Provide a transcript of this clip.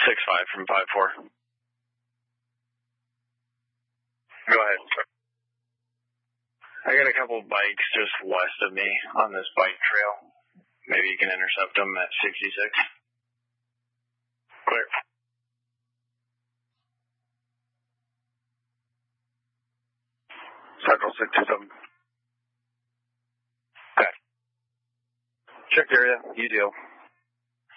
6-5 from 5-4. Go ahead. I got a couple bikes just west of me on this bike trail. Maybe you can intercept them at 66. Clear. Central 627. Okay. Check area. You deal.